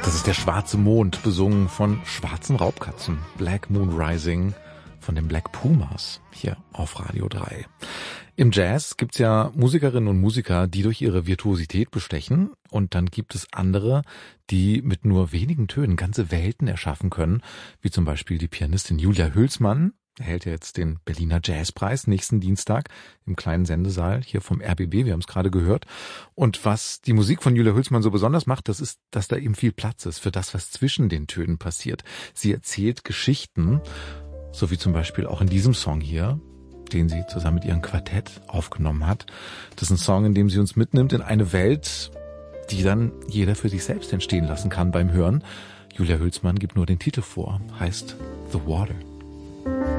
Das ist der schwarze Mond, besungen von schwarzen Raubkatzen. Black Moon Rising von den Black Pumas hier auf Radio 3. Im Jazz gibt's ja Musikerinnen und Musiker, die durch ihre Virtuosität bestechen. Und dann gibt es andere, die mit nur wenigen Tönen ganze Welten erschaffen können. Wie zum Beispiel die Pianistin Julia Hülsmann. Erhält ja jetzt den Berliner Jazzpreis nächsten Dienstag im kleinen Sendesaal hier vom RBB. Wir haben es gerade gehört. Und was die Musik von Julia Hülsmann so besonders macht, das ist, dass da eben viel Platz ist für das, was zwischen den Tönen passiert. Sie erzählt Geschichten, so wie zum Beispiel auch in diesem Song hier, den sie zusammen mit ihrem Quartett aufgenommen hat. Das ist ein Song, in dem sie uns mitnimmt in eine Welt, die dann jeder für sich selbst entstehen lassen kann beim Hören. Julia Hülsmann gibt nur den Titel vor, heißt The Water.